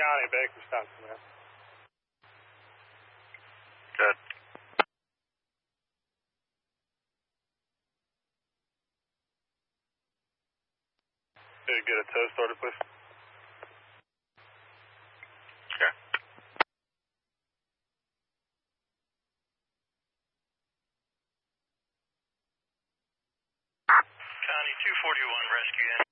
County, Bakersfield, man. Good. Could you get a tow started, please? Okay. County 241, rescue in.